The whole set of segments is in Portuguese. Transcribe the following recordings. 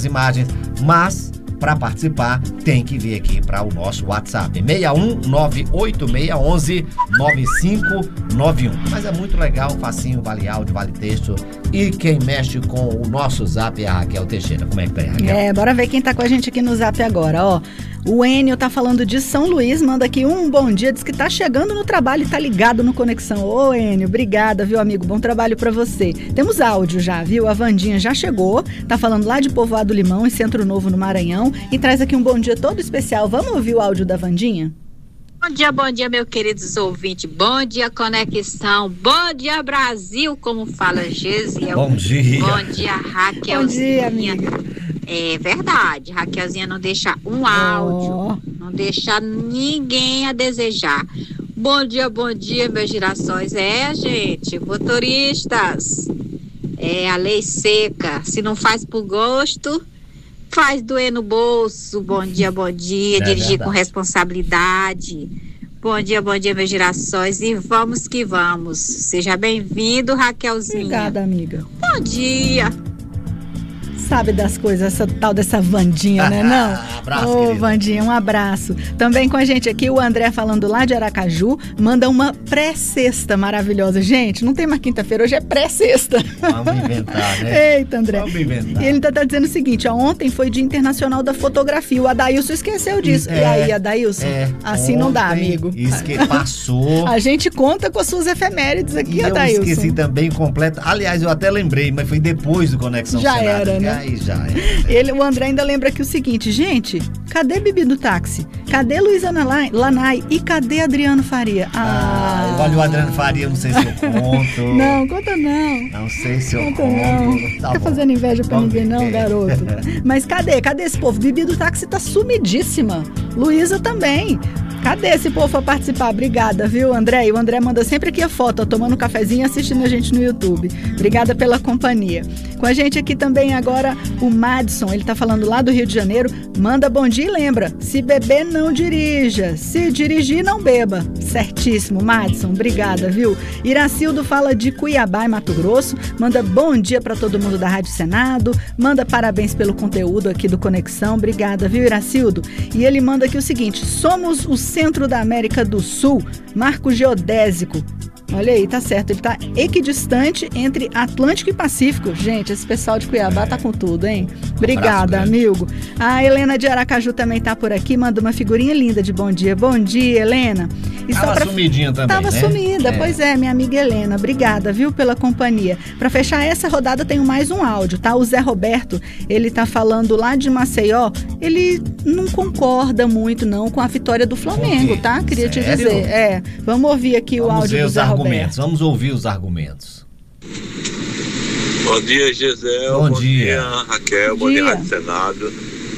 imagens, mas para participar tem que vir aqui para o nosso WhatsApp 61981119591. Mas é muito legal, facinho, vale áudio, vale texto, e quem mexe com o nosso Zap é a Raquel Teixeira. Como é que tá aí, Raquel? Bora ver quem tá com a gente aqui no Zap agora, ó. O Enio tá falando de São Luís, manda aqui um bom dia, diz que tá chegando no trabalho e tá ligado no Conexão. Ô Enio, obrigada, viu amigo, bom trabalho pra você. Temos áudio já, viu? A Vandinha já chegou, tá falando lá de Povoado Limão, em Centro Novo, no Maranhão, e traz aqui um bom dia todo especial. Vamos ouvir o áudio da Vandinha? Bom dia, meus queridos ouvintes. Bom dia, Conexão. Bom dia, Brasil, como fala Gesiel. Bom dia. Bom dia, Raquelzinha. Bom dia, amiga. É verdade, Raquelzinha não deixa um áudio, não deixa ninguém a desejar. Bom dia, meus girassóis. Gente, motoristas, a lei seca, se não faz por gosto, faz doer no bolso. Bom dia, dirigir verdade. Com responsabilidade. Bom dia, meus girassóis, e vamos que vamos. Seja bem-vindo, Raquelzinha. Obrigada, amiga. Bom dia. Sabe das coisas, essa tal dessa Vandinha, né, não? Abraço, Ô, querida. Vandinha, um abraço. Também com a gente aqui o André falando lá de Aracaju, manda uma pré-sexta maravilhosa. Gente, não tem mais quinta-feira, hoje é pré-sexta. Vamos inventar, né? Eita, André. Vamos inventar. E ele tá dizendo o seguinte, ó, ontem foi Dia Internacional da Fotografia, o Adailson esqueceu disso. E aí, Adailson? Assim não dá, amigo. Isso que passou. A gente conta com as suas efemérides aqui, E eu Adailson. esqueci também completo. Aliás, eu até lembrei, mas foi depois do Conexão Já Senado. era, né? Aí já era. O André ainda lembra aqui o seguinte, gente, cadê Bibi do Táxi? Cadê Luísa Lanai? E cadê Adriano Faria? Olha o Adriano Faria, não sei se eu conto. Não, conta não. Não sei se eu Conta conto. não. Tá Fica bom. fazendo inveja pra Vamos ninguém ver. não, garoto. Mas cadê esse povo? Bibi do Táxi tá sumidíssima. Luísa também. Cadê esse povo pra participar? Obrigada, viu, André? E o André manda sempre aqui a foto, ó, tomando um cafezinho e assistindo a gente no YouTube. Obrigada pela companhia. Com a gente aqui também agora o Madison, ele tá falando lá do Rio de Janeiro. Manda bom dia e lembra, se beber não dirija, se dirigir não beba. Certíssimo, Madison, obrigada, viu? Iracildo fala de Cuiabá e Mato Grosso, manda bom dia pra todo mundo da Rádio Senado, manda parabéns pelo conteúdo aqui do Conexão, obrigada, viu, Iracildo? E ele manda aqui o seguinte, somos o centro da América do Sul, marco geodésico. Olha aí, tá certo, ele tá equidistante entre Atlântico e Pacífico. Gente, esse pessoal de Cuiabá tá com tudo, hein? Obrigada, amigo. A Helena de Aracaju também tá por aqui, manda uma figurinha linda de bom dia. Bom dia, Helena. E Tava sumidinha também, Tava né? sumida, pois é, minha amiga Helena. Obrigada, viu, pela companhia. Pra fechar essa rodada, tenho mais um áudio, tá? O Zé Roberto, ele tá falando lá de Maceió, ele não concorda muito, não, com a vitória do Flamengo, tá? Queria te Sério? dizer. Vamos ouvir aqui o áudio do Zé Roberto. Vamos ouvir os argumentos. Bom dia, Gisel. Bom dia. Raquel. Bom dia, Rádio Senado.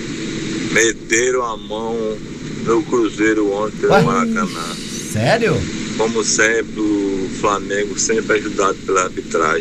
Meteram a mão no Cruzeiro ontem no Maracanã. Sério? Como sempre, o Flamengo sempre ajudado pela arbitragem.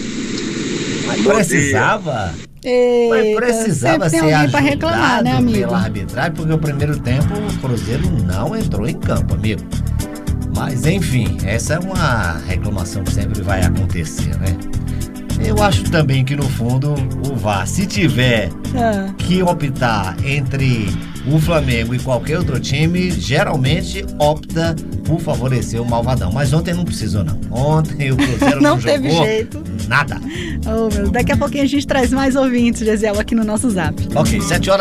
Mas Bom precisava? Eita, Mas precisava sempre tem ser alguém pra reclamar, né, ajudado amigo? pela arbitragem, porque o primeiro tempo o Cruzeiro não entrou em campo, amigo. Mas enfim, essa é uma reclamação que sempre vai acontecer, né? Eu acho também que no fundo o VAR, se tiver que optar entre o Flamengo e qualquer outro time, geralmente opta por favorecer o malvadão. Mas ontem não precisou, não. Ontem o Cruzeiro não jogou teve jeito. nada. Oh, meu, daqui a pouquinho a gente traz mais ouvintes, Gesiel, aqui no nosso Zap. Ok,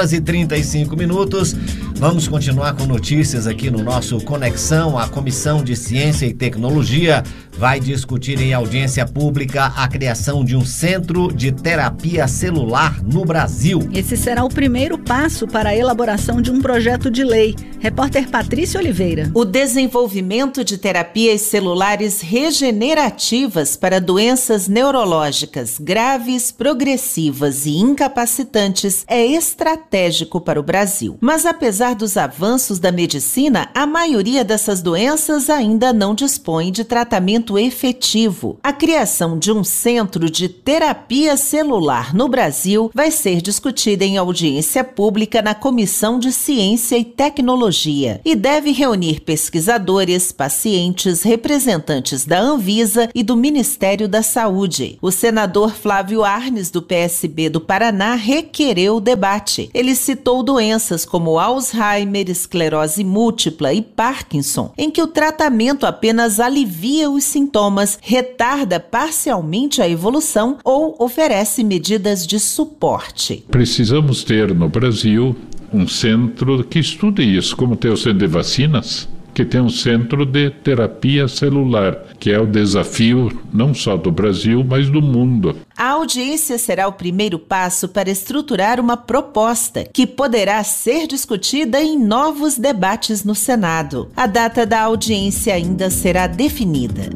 7h35. Vamos continuar com notícias aqui no nosso Conexão. A Comissão de Ciência e Tecnologia vai discutir em audiência pública a criação de um centro de terapia celular no Brasil. Esse será o primeiro passo para a elaboração de um projeto de lei. Repórter Patrícia Oliveira. O desenvolvimento de terapias celulares regenerativas para doenças neurológicas graves, progressivas e incapacitantes é estratégico para o Brasil. Mas apesar Apesar dos avanços da medicina, a maioria dessas doenças ainda não dispõe de tratamento efetivo. A criação de um centro de terapia celular no Brasil vai ser discutida em audiência pública na Comissão de Ciência e Tecnologia e deve reunir pesquisadores, pacientes, representantes da Anvisa e do Ministério da Saúde. O senador Flávio Arnes, do PSB do Paraná, requereu o debate. Ele citou doenças como Alzheimer, esclerose múltipla e Parkinson, em que o tratamento apenas alivia os sintomas, retarda parcialmente a evolução ou oferece medidas de suporte. Precisamos ter no Brasil um centro que estude isso, como tem o centro de vacinas, que tem um centro de terapia celular, que é o desafio não só do Brasil, mas do mundo. A audiência será o primeiro passo para estruturar uma proposta que poderá ser discutida em novos debates no Senado. A data da audiência ainda será definida.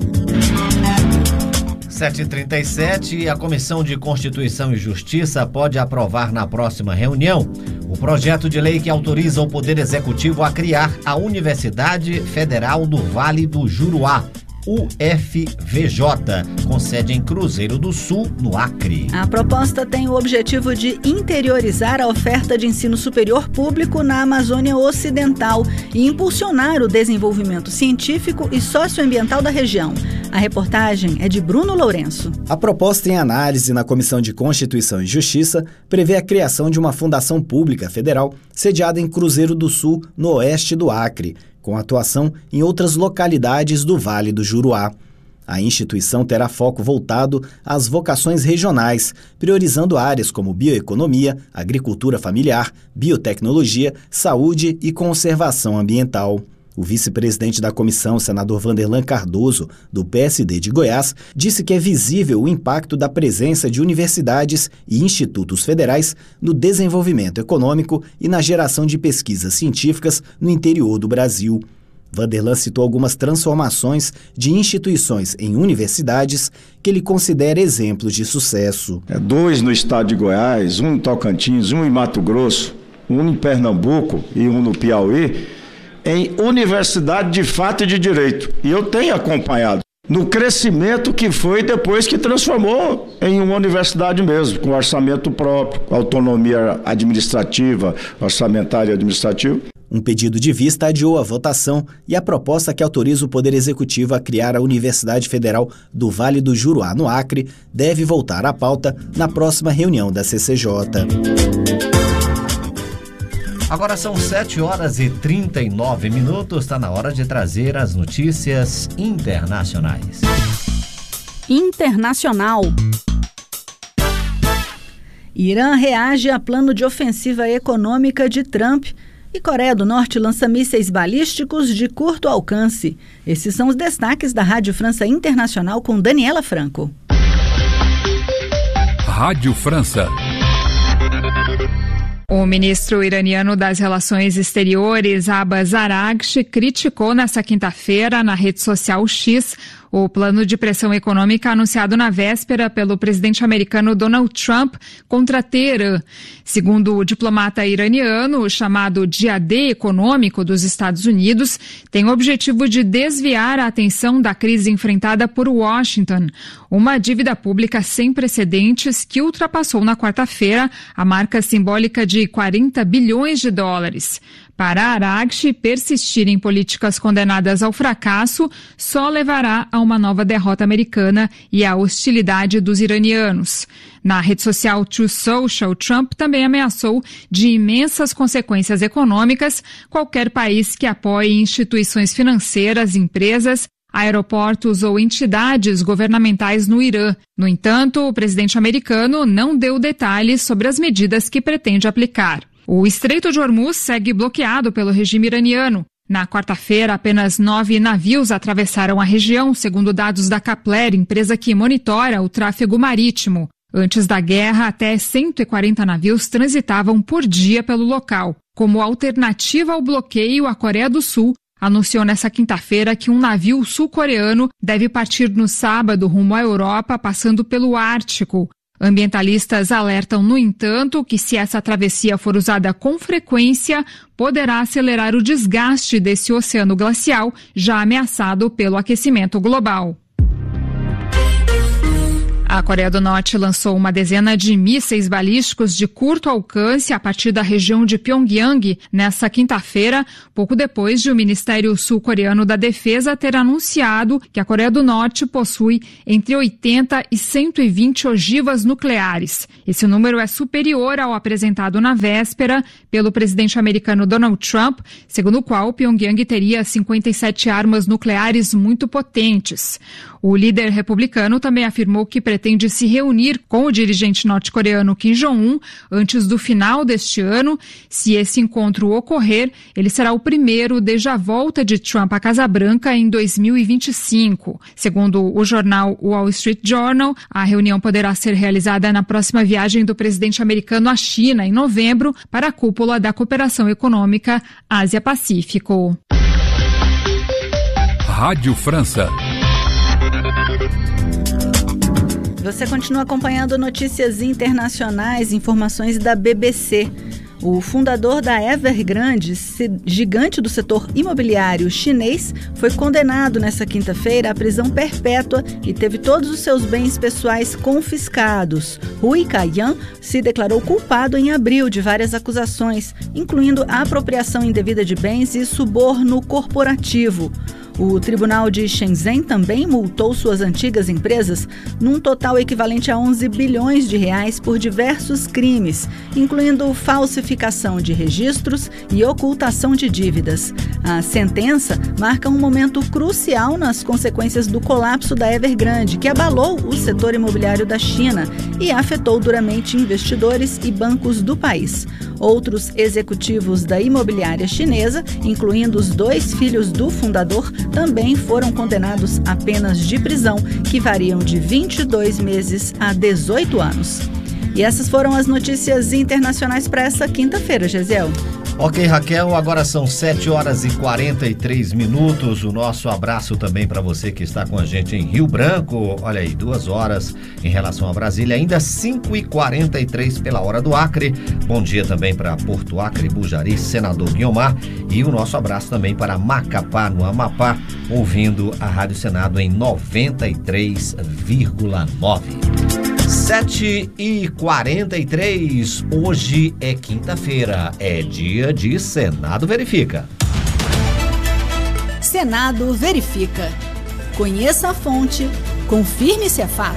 7h37, a Comissão de Constituição e Justiça pode aprovar na próxima reunião o projeto de lei que autoriza o Poder Executivo a criar a Universidade Federal do Vale do Juruá, UFVJ, com sede em Cruzeiro do Sul, no Acre. A proposta tem o objetivo de interiorizar a oferta de ensino superior público na Amazônia Ocidental e impulsionar o desenvolvimento científico e socioambiental da região. A reportagem é de Bruno Lourenço. A proposta em análise na Comissão de Constituição e Justiça prevê a criação de uma fundação pública federal sediada em Cruzeiro do Sul, no oeste do Acre, com atuação em outras localidades do Vale do Juruá. A instituição terá foco voltado às vocações regionais, priorizando áreas como bioeconomia, agricultura familiar, biotecnologia, saúde e conservação ambiental. O vice-presidente da comissão, senador Vanderlan Cardoso, do PSD de Goiás, disse que é visível o impacto da presença de universidades e institutos federais no desenvolvimento econômico e na geração de pesquisas científicas no interior do Brasil. Vanderlan citou algumas transformações de instituições em universidades que ele considera exemplos de sucesso. 2 no estado de Goiás, 1 em Tocantins, 1 em Mato Grosso, 1 em Pernambuco e 1 no Piauí, em universidade de fato e de direito. E eu tenho acompanhado no crescimento que foi depois que transformou em uma universidade mesmo, com orçamento próprio, com autonomia administrativa, orçamentária e administrativa. Um pedido de vista adiou a votação e a proposta que autoriza o Poder Executivo a criar a Universidade Federal do Vale do Juruá, no Acre, deve voltar à pauta na próxima reunião da CCJ. Agora são 7h39, está na hora de trazer as notícias internacionais. Internacional. Irã reage a plano de ofensiva econômica de Trump e Coreia do Norte lança mísseis balísticos de curto alcance. Esses são os destaques da Rádio França Internacional com Daniela Franco. Rádio França. O ministro iraniano das Relações Exteriores, Abbas Araghchi, criticou nesta quinta-feira na rede social X o plano de pressão econômica anunciado na véspera pelo presidente americano Donald Trump contra Teherã. Segundo o diplomata iraniano, o chamado Dia D econômico dos Estados Unidos tem o objetivo de desviar a atenção da crise enfrentada por Washington, uma dívida pública sem precedentes que ultrapassou na quarta-feira a marca simbólica de 40 bilhões de dólares. Para Araghchi, persistir em políticas condenadas ao fracasso só levará a uma nova derrota americana e à hostilidade dos iranianos. Na rede social Truth Social, Trump também ameaçou de imensas consequências econômicas qualquer país que apoie instituições financeiras, empresas, aeroportos ou entidades governamentais no Irã. No entanto, o presidente americano não deu detalhes sobre as medidas que pretende aplicar. O Estreito de Hormuz segue bloqueado pelo regime iraniano. Na quarta-feira, apenas 9 navios atravessaram a região, segundo dados da Kepler, empresa que monitora o tráfego marítimo. Antes da guerra, até 140 navios transitavam por dia pelo local. Como alternativa ao bloqueio, a Coreia do Sul anunciou nesta quinta-feira que um navio sul-coreano deve partir no sábado rumo à Europa, passando pelo Ártico. Ambientalistas alertam, no entanto, que se essa travessia for usada com frequência, poderá acelerar o desgaste desse oceano glacial, já ameaçado pelo aquecimento global. A Coreia do Norte lançou uma dezena de mísseis balísticos de curto alcance a partir da região de Pyongyang nesta quinta-feira, pouco depois de o Ministério Sul-Coreano da Defesa ter anunciado que a Coreia do Norte possui entre 80 e 120 ogivas nucleares. Esse número é superior ao apresentado na véspera pelo presidente americano Donald Trump, segundo o qual Pyongyang teria 57 armas nucleares muito potentes. O líder republicano também afirmou que pretende se reunir com o dirigente norte-coreano Kim Jong-un antes do final deste ano. Se esse encontro ocorrer, ele será o primeiro desde a volta de Trump à Casa Branca em 2025. Segundo o jornal Wall Street Journal, a reunião poderá ser realizada na próxima viagem do presidente americano à China, em novembro, para a cúpula da Cooperação Econômica Ásia-Pacífico. Rádio França. Você continua acompanhando notícias internacionais, informações da BBC. O fundador da Evergrande, gigante do setor imobiliário chinês, foi condenado nesta quinta-feira à prisão perpétua e teve todos os seus bens pessoais confiscados. Hui Ka-yan se declarou culpado em abril de várias acusações, incluindo a apropriação indevida de bens e suborno corporativo. O Tribunal de Shenzhen também multou suas antigas empresas num total equivalente a 11 bilhões de reais por diversos crimes, incluindo falsificação de registros e ocultação de dívidas. A sentença marca um momento crucial nas consequências do colapso da Evergrande, que abalou o setor imobiliário da China e afetou duramente investidores e bancos do país. Outros executivos da imobiliária chinesa, incluindo os 2 filhos do fundador, também foram condenados a penas de prisão que variam de 22 meses a 18 anos. E essas foram as notícias internacionais para essa quinta-feira, Gesiel. Ok, Raquel, agora são 7h43. O nosso abraço também para você que está com a gente em Rio Branco. Olha aí, 2 horas em relação a Brasília, ainda 5h43 pela hora do Acre. Bom dia também para Porto Acre, Bujari, Senador Guiomar. E o nosso abraço também para Macapá, no Amapá, ouvindo a Rádio Senado em 93,9. 7h43, hoje é quinta-feira, é dia de Senado Verifica. Senado Verifica. Conheça a fonte, confirme se é fato.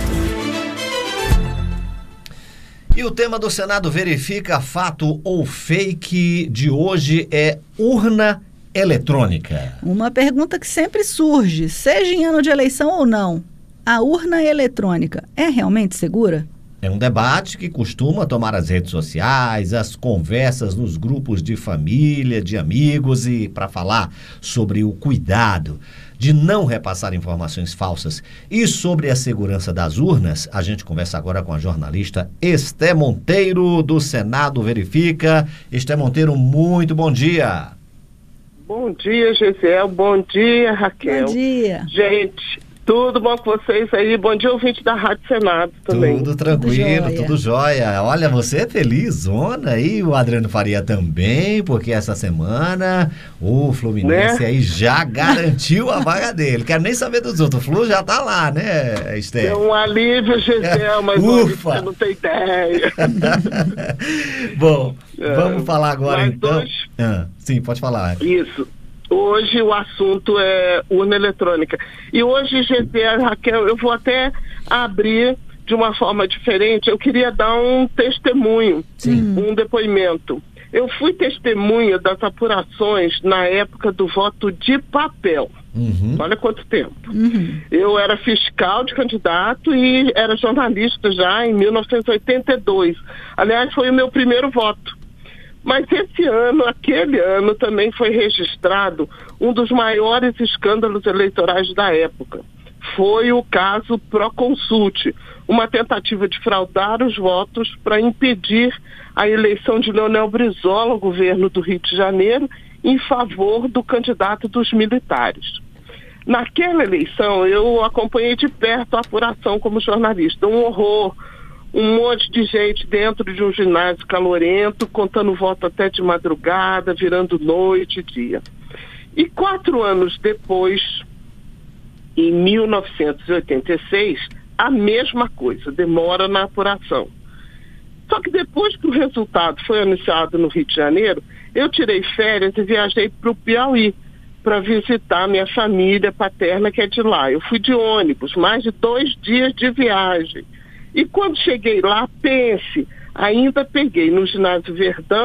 E o tema do Senado Verifica, fato ou fake, de hoje é urna eletrônica. Uma pergunta que sempre surge, seja em ano de eleição ou não. A urna eletrônica é realmente segura? É um debate que costuma tomar as redes sociais, as conversas nos grupos de família, de amigos, e para falar sobre o cuidado de não repassar informações falsas e sobre a segurança das urnas, a gente conversa agora com a jornalista Esté Monteiro, do Senado Verifica. Esté Monteiro, muito bom dia. Bom dia, Gesiel. Bom dia, Raquel. Bom dia. Gente, tudo bom com vocês aí? Bom dia, ouvinte da Rádio Senado também. Tudo tranquilo, tudo jóia. Olha, você é felizona aí, o Adriano Faria também, porque essa semana o Fluminense aí já garantiu a vaga dele. Quero nem saber dos outros. O Flu já tá lá, né, Esther? É um alívio, Gisele, mas ufa! Você não tem ideia. Bom, vamos falar agora então. Hoje... sim, pode falar. Isso. Hoje o assunto é urna eletrônica. E hoje, Gisele, Raquel, eu vou até abrir de uma forma diferente. Eu queria dar um testemunho, um depoimento. Eu fui testemunha das apurações na época do voto de papel. Olha quanto tempo. Eu era fiscal de candidato e era jornalista já em 1982. Aliás, foi o meu primeiro voto. Mas esse ano, aquele ano, também foi registrado um dos maiores escândalos eleitorais da época. Foi o caso Proconsult, uma tentativa de fraudar os votos para impedir a eleição de Leonel Brizola ao governo do Rio de Janeiro em favor do candidato dos militares. Naquela eleição, eu acompanhei de perto a apuração como jornalista. Um horror, um monte de gente dentro de um ginásio calorento, contando voto até de madrugada, virando noite e dia. E 4 anos depois, em 1986, a mesma coisa, demora na apuração. Só que depois que o resultado foi anunciado no Rio de Janeiro, eu tirei férias e viajei para o Piauí para visitar minha família paterna, que é de lá. Eu fui de ônibus, mais de 2 dias de viagem. E quando cheguei lá, pense, ainda peguei no ginásio Verdão